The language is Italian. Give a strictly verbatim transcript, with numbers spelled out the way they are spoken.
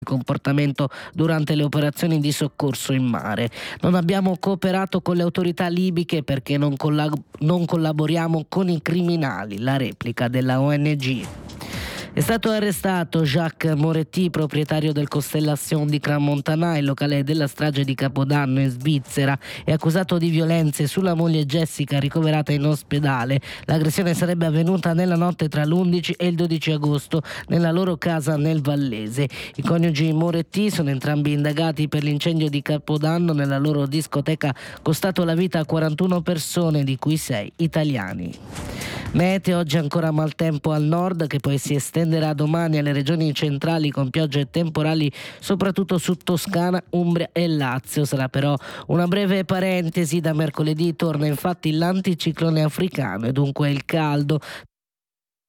comportamento durante le operazioni di soccorso in mare. Non abbiamo cooperato con le autorità libiche perché non, collab- non collaboriamo con i criminali, la replica della O N G. È stato arrestato Jacques Moretti, proprietario del Constellation di Crans-Montana, il locale della strage di Capodanno in Svizzera, è accusato di violenze sulla moglie Jessica, ricoverata in ospedale. L'aggressione sarebbe avvenuta nella notte tra l'undici e il dodici agosto nella loro casa nel Vallese. I coniugi Moretti sono entrambi indagati per l'incendio di Capodanno nella loro discoteca, costato la vita a quarantuno persone, di cui sei italiani. Meteo, oggi ancora maltempo al nord, che poi si estenderà domani alle regioni centrali con piogge e temporali soprattutto su Toscana, Umbria e Lazio. Sarà però una breve parentesi. Da mercoledì torna infatti l'anticiclone africano e dunque il caldo.